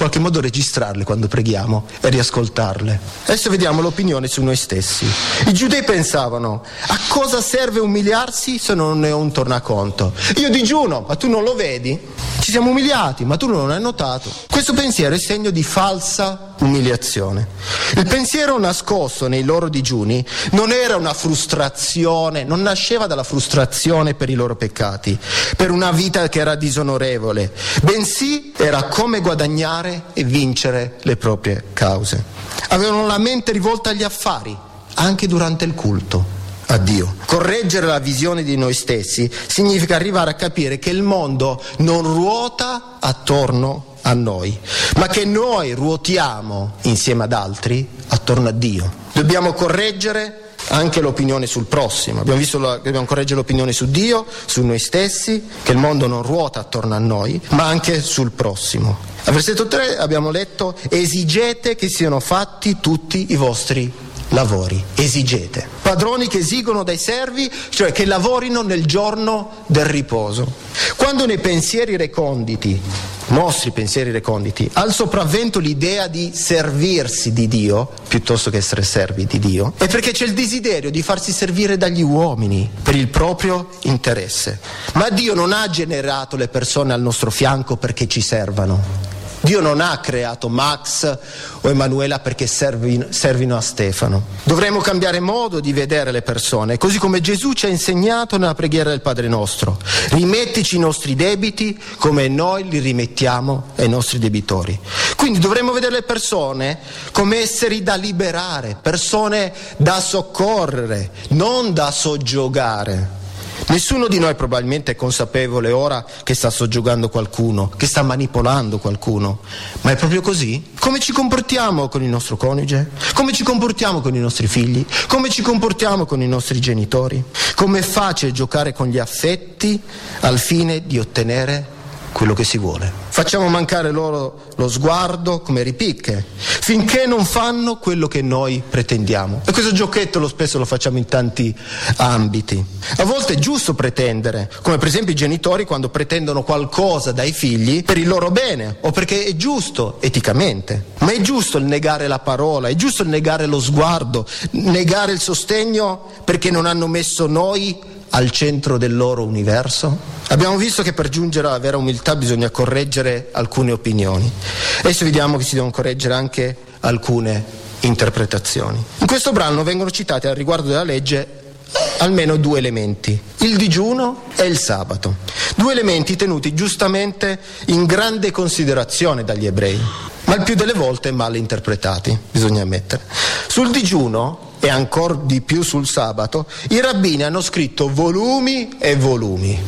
qualche modo registrarle quando preghiamo e riascoltarle. Adesso vediamo l'opinione su noi stessi. I giudei pensavano: a cosa serve umiliarsi se non ne ho un tornaconto? Io digiuno, ma tu non lo vedi? Ci siamo umiliati, ma tu non hai notato? Questo pensiero è segno di falsa umiliazione. Il pensiero nascosto nei loro digiuni non era una frustrazione, non nasceva dalla frustrazione per i loro peccati, per una vita che era disonorevole, bensì era come guadagnare e vincere le proprie cause. Avevano la mente rivolta agli affari, anche durante il culto a Dio. Correggere la visione di noi stessi significa arrivare a capire che il mondo non ruota attorno a noi, ma che noi ruotiamo insieme ad altri attorno a Dio. Dobbiamo correggere anche l'opinione sul prossimo. Abbiamo visto che dobbiamo correggere l'opinione su Dio, su noi stessi, che il mondo non ruota attorno a noi, ma anche sul prossimo. Al versetto 3 abbiamo letto: esigete che siano fatti tutti i vostri lavori. Esigete. Padroni che esigono dai servi, cioè che lavorino nel giorno del riposo. Quando nei pensieri reconditi, nostri pensieri reconditi, ha il sopravvento l'idea di servirsi di Dio piuttosto che essere servi di Dio, è perché c'è il desiderio di farsi servire dagli uomini per il proprio interesse. Ma Dio non ha generato le persone al nostro fianco perché ci servano. Dio non ha creato Max o Emanuela perché servino a Stefano. Dovremmo cambiare modo di vedere le persone, così come Gesù ci ha insegnato nella preghiera del Padre nostro. Rimettici i nostri debiti come noi li rimettiamo ai nostri debitori. Quindi dovremmo vedere le persone come esseri da liberare, persone da soccorrere, non da soggiogare. Nessuno di noi probabilmente è consapevole ora che sta soggiogando qualcuno, che sta manipolando qualcuno, ma è proprio così? Come ci comportiamo con il nostro coniuge? Come ci comportiamo con i nostri figli? Come ci comportiamo con i nostri genitori? Com'è facile giocare con gli affetti al fine di ottenere quello che si vuole. Facciamo mancare loro lo sguardo come ripicche, finché non fanno quello che noi pretendiamo. E questo giochetto spesso lo facciamo in tanti ambiti. A volte è giusto pretendere, come per esempio i genitori quando pretendono qualcosa dai figli per il loro bene, o perché è giusto eticamente. Ma è giusto il negare la parola, è giusto il negare lo sguardo, negare il sostegno perché non hanno messo noi al centro del loro universo? Abbiamo visto che per giungere alla vera umiltà bisogna correggere alcune opinioni. Adesso vediamo che si devono correggere anche alcune interpretazioni. In questo brano vengono citati al riguardo della legge almeno due elementi: il digiuno e il sabato. Due elementi tenuti giustamente in grande considerazione dagli ebrei, ma il più delle volte male interpretati, bisogna ammettere. Sul digiuno e ancora di più sul sabato, i rabbini hanno scritto volumi e volumi.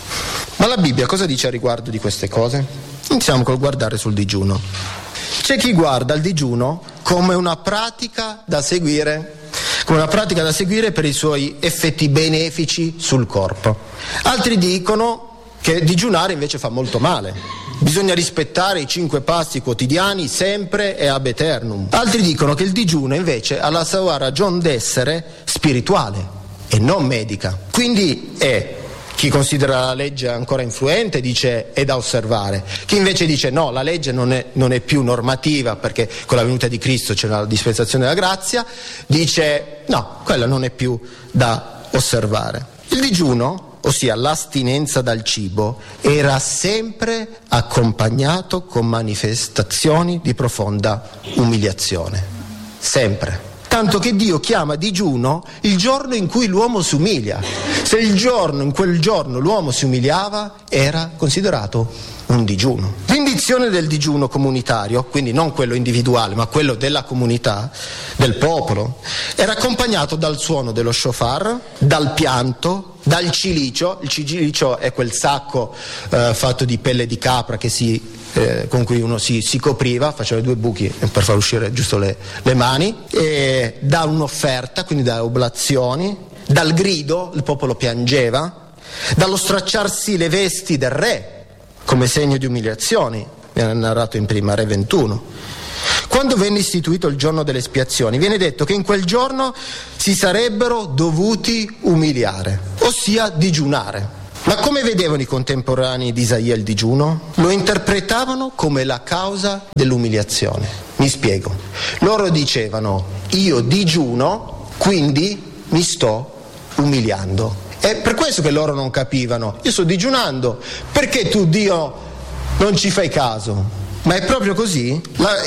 Ma la Bibbia cosa dice a riguardo di queste cose? Iniziamo col guardare sul digiuno. C'è chi guarda il digiuno come una pratica da seguire per i suoi effetti benefici sul corpo. Altri dicono che digiunare invece fa molto male. Bisogna rispettare i 5 pasti quotidiani sempre e ab aeternum. Altri dicono che il digiuno invece ha la sua ragion d'essere spirituale e non medica. Quindi chi considera la legge ancora influente dice è da osservare. Chi invece dice no, la legge non è più normativa perché con la venuta di Cristo c'è la dispensazione della grazia, dice no, quella non è più da osservare. Il digiuno, ossia l'astinenza dal cibo, era sempre accompagnato con manifestazioni di profonda umiliazione. Sempre. Tanto che Dio chiama digiuno il giorno in cui l'uomo si umilia. Se in quel giorno l'uomo si umiliava, era considerato un digiuno. L'indizione del digiuno comunitario, quindi non quello individuale, ma quello della comunità, del popolo, era accompagnato dal suono dello shofar, dal pianto, dal cilicio. Il cilicio è quel sacco fatto di pelle di capra che con cui uno si copriva, faceva 2 buchi per far uscire giusto le mani, e da un'offerta, quindi da oblazioni, dal grido, il popolo piangeva, dallo stracciarsi le vesti del re come segno di umiliazioni, viene narrato in prima Re 21. Quando venne istituito il giorno delle espiazioni, viene detto che in quel giorno si sarebbero dovuti umiliare, ossia digiunare. Ma come vedevano i contemporanei di Isaia il digiuno? Lo interpretavano come la causa dell'umiliazione. Mi spiego. Loro dicevano: io digiuno, quindi mi sto umiliando. È per questo che loro non capivano. Io sto digiunando, perché tu, Dio, non ci fai caso? Ma è proprio così?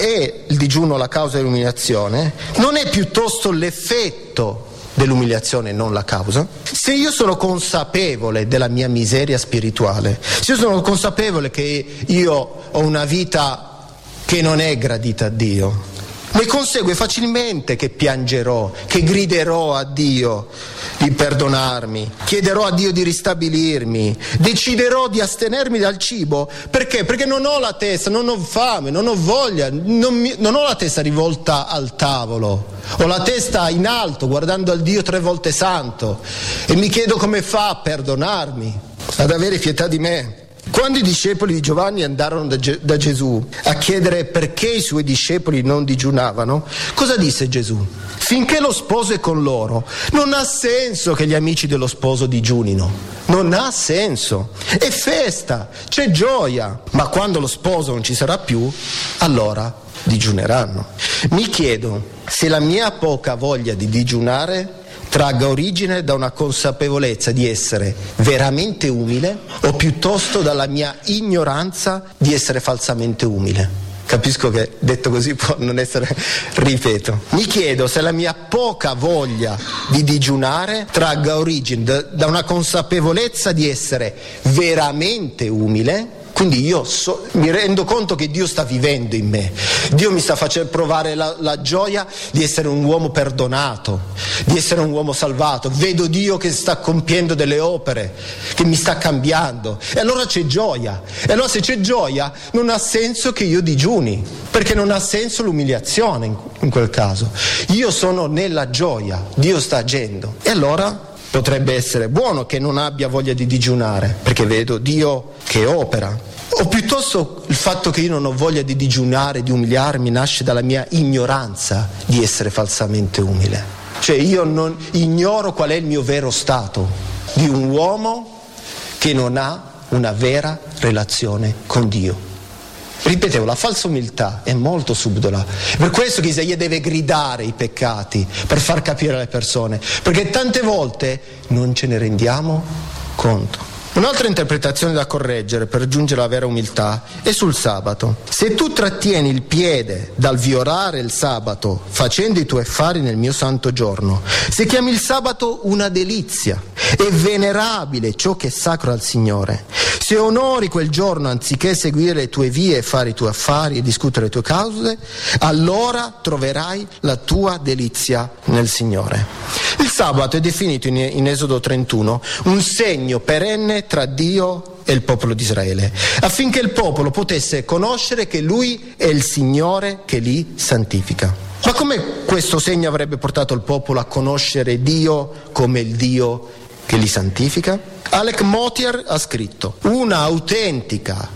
È il digiuno la causa dell'umiliazione? Non è piuttosto l'effetto dell'umiliazione, non la causa? Se io sono consapevole della mia miseria spirituale, se io sono consapevole che io ho una vita che non è gradita a Dio, ne consegue facilmente che piangerò, che griderò a Dio di perdonarmi, chiederò a Dio di ristabilirmi, deciderò di astenermi dal cibo. Perché? Perché non ho la testa, non ho fame, non ho voglia, non ho la testa rivolta al tavolo, ho la testa in alto guardando al Dio 3 volte santo e mi chiedo come fa a perdonarmi, ad avere pietà di me. Quando i discepoli di Giovanni andarono da Gesù a chiedere perché i suoi discepoli non digiunavano, cosa disse Gesù? Finché lo sposo è con loro, non ha senso che gli amici dello sposo digiunino. Non ha senso. È festa, c'è gioia. Ma quando lo sposo non ci sarà più, allora digiuneranno. Mi chiedo se la mia poca voglia di digiunare tragga origine da una consapevolezza di essere veramente umile o piuttosto dalla mia ignoranza di essere falsamente umile. Capisco che detto così può non essere, ripeto. Mi chiedo se la mia poca voglia di digiunare tragga origine da una consapevolezza di essere veramente umile. Quindi io mi rendo conto che Dio sta vivendo in me, Dio mi sta facendo provare la gioia di essere un uomo perdonato, di essere un uomo salvato, vedo Dio che sta compiendo delle opere, che mi sta cambiando, e allora c'è gioia. E allora se c'è gioia non ha senso che io digiuni, perché non ha senso l'umiliazione in quel caso. Io sono nella gioia, Dio sta agendo, e allora potrebbe essere buono che non abbia voglia di digiunare, perché vedo Dio che opera. O piuttosto il fatto che io non ho voglia di digiunare, di umiliarmi, nasce dalla mia ignoranza di essere falsamente umile. Cioè io non ignoro qual è il mio vero stato di un uomo che non ha una vera relazione con Dio. Ripetevo, la falsa umiltà è molto subdola. Per questo che Isaia deve gridare i peccati, per far capire alle persone, perché tante volte non ce ne rendiamo conto. Un'altra interpretazione da correggere per giungere alla vera umiltà è sul sabato. Se tu trattieni il piede dal violare il sabato facendo i tuoi affari nel mio santo giorno, se chiami il sabato una delizia e venerabile ciò che è sacro al Signore, se onori quel giorno anziché seguire le tue vie e fare i tuoi affari e discutere le tue cause, allora troverai la tua delizia nel Signore. Il sabato è definito in Esodo 31 un segno perenne tra Dio e il popolo di Israele, affinché il popolo potesse conoscere che Lui è il Signore che li santifica. Ma come questo segno avrebbe portato il popolo a conoscere Dio come il Dio che li santifica? Alec Motyer ha scritto: una autentica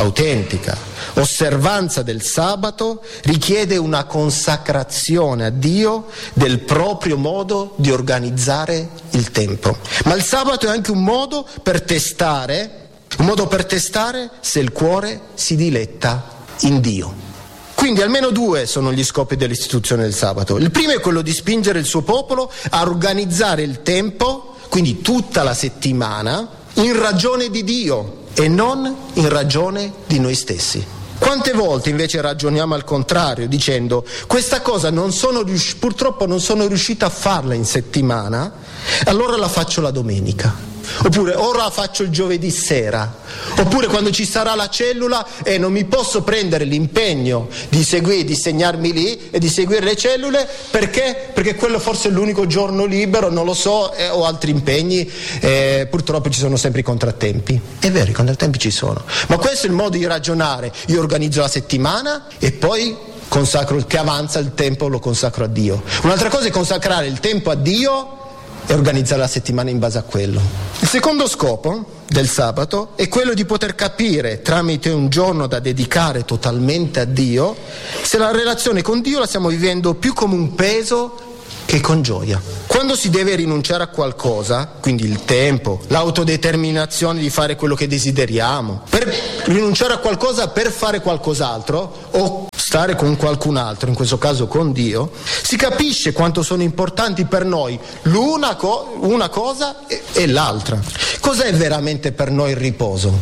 osservanza del sabato richiede una consacrazione a Dio del proprio modo di organizzare il tempo. Ma il sabato è anche un modo per testare se il cuore si diletta in Dio. Quindi almeno 2 sono gli scopi dell'istituzione del sabato. Il primo è quello di spingere il suo popolo a organizzare il tempo, quindi tutta la settimana, in ragione di Dio e non in ragione di noi stessi. Quante volte invece ragioniamo al contrario, dicendo: questa cosa purtroppo non sono riuscito a farla in settimana, allora la faccio la domenica. Oppure ora la faccio il giovedì sera, oppure quando ci sarà la cellula non mi posso prendere l'impegno di segnarmi lì e di seguire le cellule, perché quello forse è l'unico giorno libero, non lo so, ho altri impegni, purtroppo ci sono sempre i contrattempi. È vero, i contrattempi ci sono, ma questo è il modo di ragionare. Io organizzo la settimana e poi consacro il che avanza, il tempo lo consacro a Dio. Un'altra cosa è consacrare il tempo a Dio e organizzare la settimana in base a quello. Il secondo scopo del sabato è quello di poter capire, tramite un giorno da dedicare totalmente a Dio, se la relazione con Dio la stiamo vivendo più come un peso che con gioia. Quando si deve rinunciare a qualcosa, quindi il tempo, l'autodeterminazione di fare quello che desideriamo, per rinunciare a qualcosa per fare qualcos'altro o stare con qualcun altro, in questo caso con Dio, si capisce quanto sono importanti per noi una cosa e l'altra. Cos'è veramente per noi il riposo?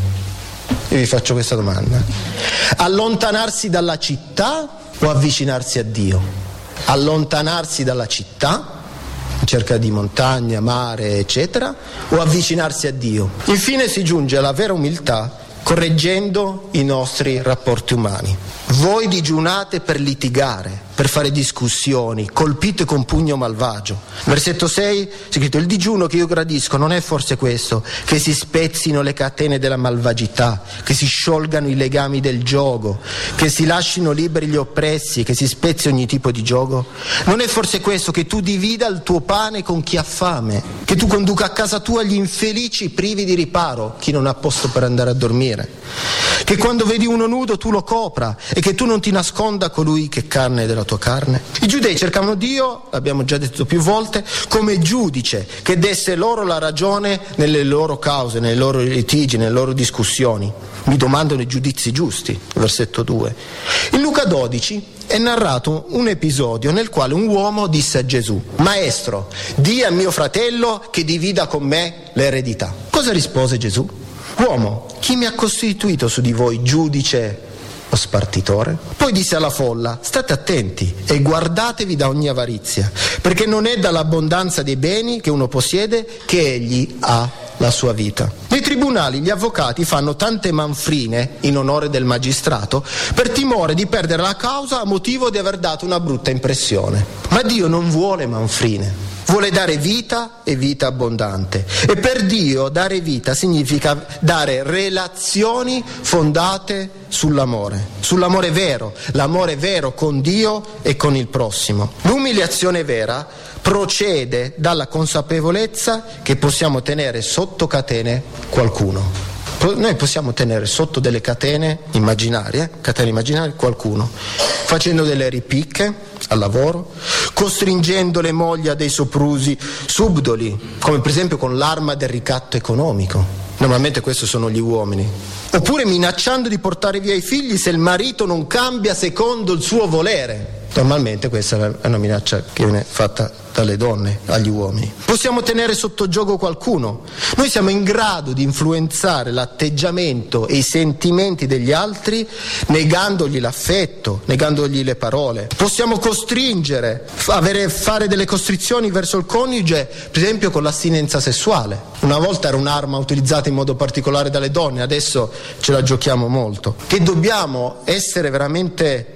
Io vi faccio questa domanda. Allontanarsi dalla città o avvicinarsi a Dio? Allontanarsi dalla città in cerca di montagna, mare, eccetera, o avvicinarsi a Dio? Infine si giunge alla vera umiltà correggendo i nostri rapporti umani. Voi digiunate per litigare, per fare discussioni, colpite con pugno malvagio. Versetto 6 c'è scritto: il digiuno che io gradisco non è forse questo, che si spezzino le catene della malvagità, che si sciolgano i legami del giogo, che si lascino liberi gli oppressi, che si spezzi ogni tipo di giogo? Non è forse questo, che tu divida il tuo pane con chi ha fame, che tu conduca a casa tua gli infelici privi di riparo, chi non ha posto per andare a dormire, che quando vedi uno nudo tu lo copra e che tu non ti nasconda colui che è carne della tua carne? I giudei cercavano Dio, l'abbiamo già detto più volte, come giudice che desse loro la ragione nelle loro cause, nei loro litigi, nelle loro discussioni. Mi domandano i giudizi giusti, versetto 2. In Luca 12 è narrato un episodio nel quale un uomo disse a Gesù: Maestro, di a mio fratello che divida con me l'eredità. Cosa rispose Gesù? Uomo, chi mi ha costituito su di voi giudice o spartitore? Poi disse alla folla: state attenti e guardatevi da ogni avarizia, perché non è dall'abbondanza dei beni che uno possiede che egli ha la sua vita. Nei tribunali gli avvocati fanno tante manfrine in onore del magistrato per timore di perdere la causa a motivo di aver dato una brutta impressione. Ma Dio non vuole manfrine. Vuole dare vita e vita abbondante. E per Dio dare vita significa dare relazioni fondate sull'amore vero, l'amore vero con Dio e con il prossimo. L'umiliazione vera procede dalla consapevolezza che possiamo tenere sotto catene qualcuno. Noi possiamo tenere sotto delle catene immaginarie qualcuno, facendo delle ripicche al lavoro, costringendo le mogli a dei soprusi subdoli, come per esempio con l'arma del ricatto economico. Normalmente questi sono gli uomini. Oppure minacciando di portare via i figli se il marito non cambia secondo il suo volere. Normalmente questa è una minaccia che viene fatta dalle donne agli uomini. Possiamo tenere sotto gioco qualcuno. Noi siamo in grado di influenzare l'atteggiamento e i sentimenti degli altri negandogli l'affetto, negandogli le parole. Possiamo costringere, fare delle costrizioni verso il coniuge, per esempio con l'astinenza sessuale. Una volta era un'arma utilizzata in modo particolare dalle donne, adesso ce la giochiamo molto. Che dobbiamo essere veramente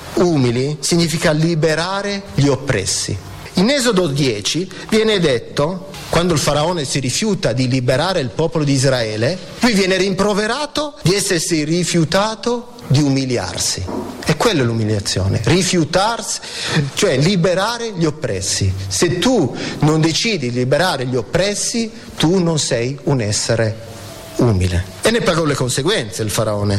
umili significa liberare gli oppressi. In Esodo 10 viene detto, quando il faraone si rifiuta di liberare il popolo di Israele, lui viene rimproverato di essersi rifiutato di umiliarsi. E quella è l'umiliazione, rifiutarsi, cioè liberare gli oppressi. Se tu non decidi di liberare gli oppressi, tu non sei un essere umile. E ne pagò le conseguenze il faraone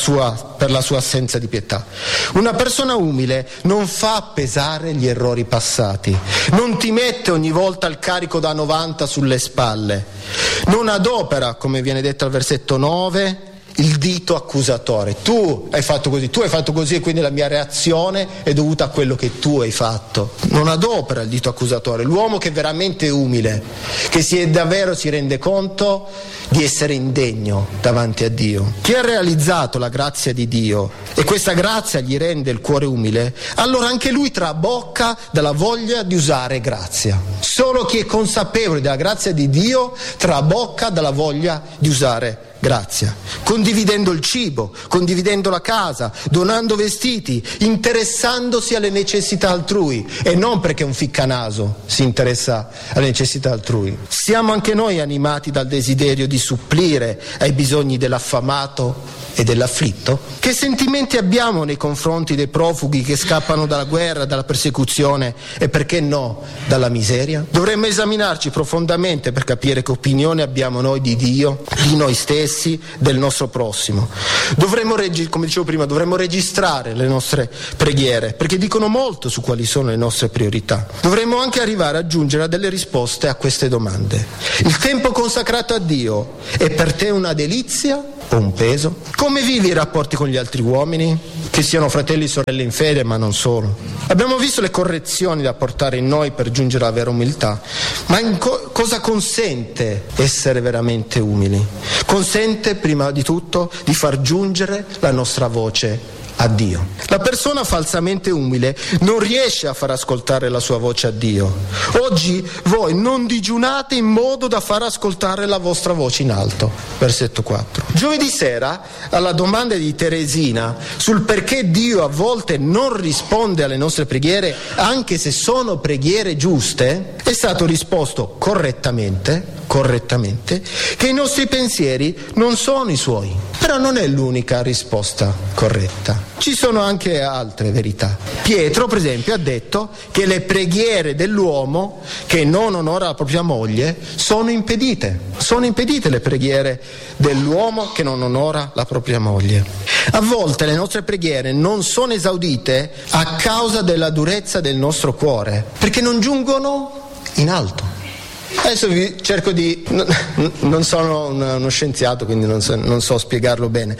per la sua assenza di pietà. Una persona umile non fa pesare gli errori passati, non ti mette ogni volta il carico da 90 sulle spalle, non adopera, come viene detto al versetto 9, il dito accusatore. Tu hai fatto così e quindi la mia reazione è dovuta a quello che tu hai fatto. Non adopera il dito accusatore. L'uomo che è veramente umile, che davvero si rende conto di essere indegno davanti a Dio, chi ha realizzato la grazia di Dio e questa grazia gli rende il cuore umile, allora anche lui trabocca dalla voglia di usare grazia. Solo chi è consapevole della grazia di Dio trabocca dalla voglia di usare grazia, condividendo il cibo, condividendo la casa, donando vestiti, interessandosi alle necessità altrui, e non perché un ficcanaso si interessa alle necessità altrui. Siamo anche noi animati dal desiderio di supplire ai bisogni dell'affamato e dell'afflitto? Che sentimenti abbiamo nei confronti dei profughi che scappano dalla guerra, dalla persecuzione e, perché no, dalla miseria? Dovremmo esaminarci profondamente per capire che opinione abbiamo noi di Dio, di noi stessi, stessi del nostro prossimo. Come dicevo prima, dovremmo registrare le nostre preghiere, perché dicono molto su quali sono le nostre priorità. Dovremmo anche arrivare a giungere a delle risposte a queste domande. Il tempo consacrato a Dio è per te una delizia o un peso? Come vivi i rapporti con gli altri uomini, che siano fratelli e sorelle in fede, ma non solo? Abbiamo visto le correzioni da portare in noi per giungere alla vera umiltà, ma cosa consente essere veramente umili? Consente prima di tutto di far giungere la nostra voce a Dio. La persona falsamente umile non riesce a far ascoltare la sua voce a Dio. Oggi voi non digiunate in modo da far ascoltare la vostra voce in alto. Versetto 4. Giovedì sera, alla domanda di Teresina sul perché Dio a volte non risponde alle nostre preghiere, anche se sono preghiere giuste, è stato risposto correttamente che i nostri pensieri non sono i suoi. Però non è l'unica risposta corretta. Ci sono anche altre verità. Pietro, per esempio, ha detto che le preghiere dell'uomo che non onora la propria moglie sono impedite. Sono impedite le preghiere dell'uomo che non onora la propria moglie. A volte le nostre preghiere non sono esaudite a causa della durezza del nostro cuore, perché non giungono in alto. Adesso vi cerco di... non sono uno scienziato, quindi non so spiegarlo bene,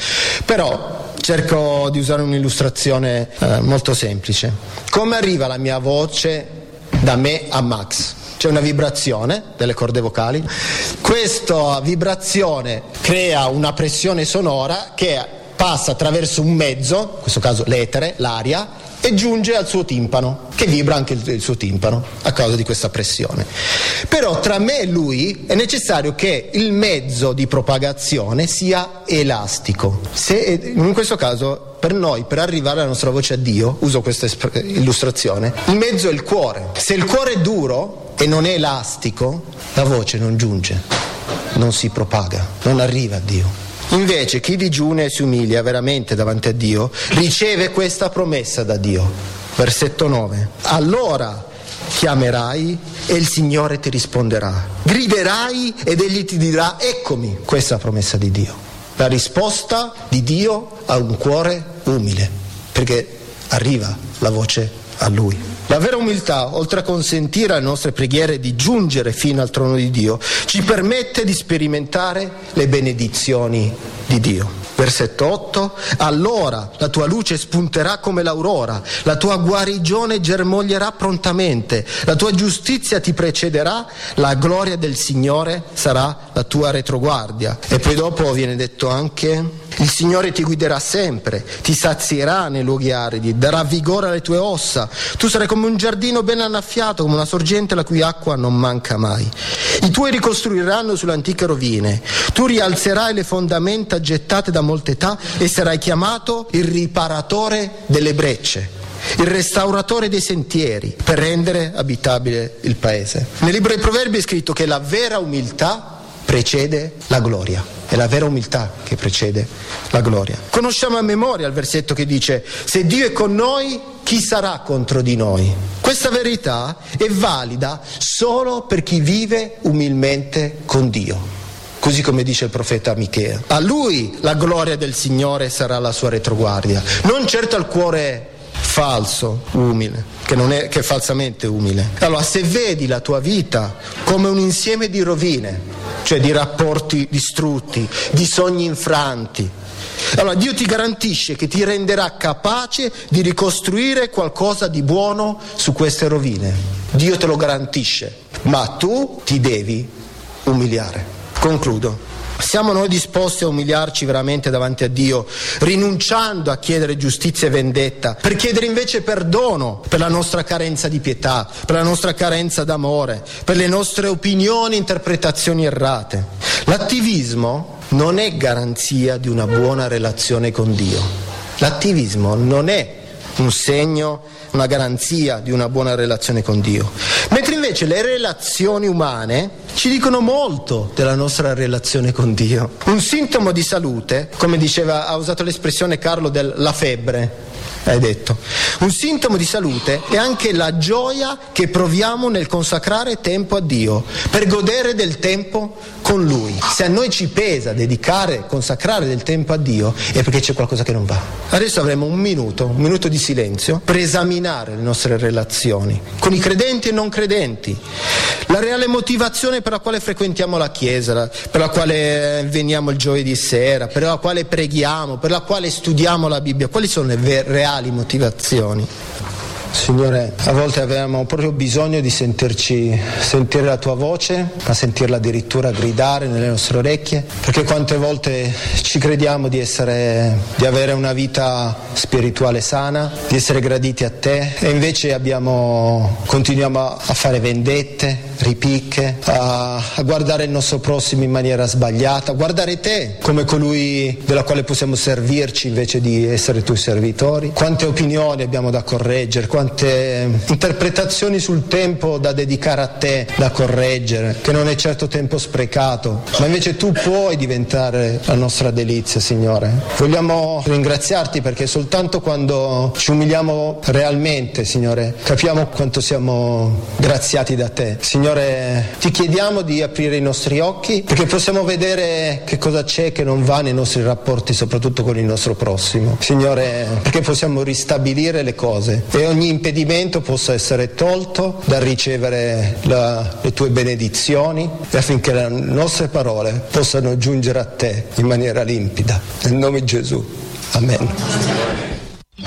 però cerco di usare un'illustrazione molto semplice. Come arriva la mia voce da me a Max? C'è una vibrazione delle corde vocali, questa vibrazione crea una pressione sonora che passa attraverso un mezzo, in questo caso l'etere, l'aria, e giunge al suo timpano, che vibra anche il suo timpano a causa di questa pressione. Però tra me e lui è necessario che il mezzo di propagazione sia elastico. In questo caso, per noi, per arrivare alla nostra voce a Dio, uso questa illustrazione, il mezzo è il cuore. Se il cuore è duro e non è elastico, la voce non giunge, non si propaga, non arriva a Dio. Invece chi digiuna e si umilia veramente davanti a Dio riceve questa promessa da Dio. Versetto 9. Allora chiamerai e il Signore ti risponderà. Griderai ed egli ti dirà eccomi. Questa è la promessa di Dio. La risposta di Dio a un cuore umile, perché arriva la voce a Lui. La vera umiltà, oltre a consentire alle nostre preghiere di giungere fino al trono di Dio, ci permette di sperimentare le benedizioni di Dio. Versetto 8. Allora la tua luce spunterà come l'aurora, la tua guarigione germoglierà prontamente, la tua giustizia ti precederà, la gloria del Signore sarà la tua retroguardia. E poi dopo viene detto anche: il Signore ti guiderà sempre, ti sazierà nei luoghi aridi, darà vigore alle tue ossa, tu sarai come un giardino ben annaffiato, come una sorgente la cui acqua non manca mai. I tuoi ricostruiranno sulle antiche rovine, tu rialzerai le fondamenta gettate da molte età e sarai chiamato il riparatore delle brecce, il restauratore dei sentieri, per rendere abitabile il paese. Nel libro dei Proverbi è scritto che la vera umiltà precede la gloria. È la vera umiltà che precede la gloria. Conosciamo a memoria il versetto che dice: se Dio è con noi, chi sarà contro di noi? Questa verità è valida solo per chi vive umilmente con Dio. Così come dice il profeta Michea. A lui la gloria del Signore sarà la sua retroguardia. Non certo al cuore falso, umile, che è falsamente umile. Allora, se vedi la tua vita come un insieme di rovine, cioè di rapporti distrutti, di sogni infranti, allora Dio ti garantisce che ti renderà capace di ricostruire qualcosa di buono su queste rovine. Dio te lo garantisce, ma tu ti devi umiliare. Concludo. Siamo noi disposti a umiliarci veramente davanti a Dio, rinunciando a chiedere giustizia e vendetta, per chiedere invece perdono per la nostra carenza di pietà, per la nostra carenza d'amore, per le nostre opinioni e interpretazioni errate? L'attivismo non è garanzia di una buona relazione con Dio. L'attivismo non è un segno, una garanzia di una buona relazione con Dio. Mentre invece le relazioni umane ci dicono molto della nostra relazione con Dio. Un sintomo di salute, come diceva, ha usato l'espressione Carlo della febbre. hai detto. Un sintomo di salute è anche la gioia che proviamo nel consacrare tempo a Dio, per godere del tempo con Lui. Se a noi ci pesa consacrare del tempo a Dio, è perché c'è qualcosa che non va. Adesso avremo un minuto di silenzio per esaminare le nostre relazioni con i credenti e non credenti, la reale motivazione per la quale frequentiamo la chiesa, per la quale veniamo il giovedì sera, per la quale preghiamo, per la quale studiamo la Bibbia. Quali sono le reali motivazioni? Signore, a volte avevamo proprio bisogno di sentire la tua voce, ma sentirla addirittura gridare nelle nostre orecchie, perché quante volte ci crediamo di avere una vita spirituale sana, di essere graditi a te, e invece continuiamo a fare vendette, ripicche, a guardare il nostro prossimo in maniera sbagliata, a guardare te come colui della quale possiamo servirci invece di essere tuoi servitori. Quante opinioni abbiamo da correggere, quante interpretazioni sul tempo da dedicare a te, da correggere, che non è certo tempo sprecato, ma invece tu puoi diventare la nostra delizia, Signore. Vogliamo ringraziarti perché soltanto quando ci umiliamo realmente, Signore, capiamo quanto siamo graziati da te. Signore, ti chiediamo di aprire i nostri occhi perché possiamo vedere che cosa c'è che non va nei nostri rapporti, soprattutto con il nostro prossimo. Signore, perché possiamo ristabilire le cose e ogni impedimento possa essere tolto dal ricevere le tue benedizioni, e affinché le nostre parole possano giungere a te in maniera limpida. Nel nome di Gesù. Amen.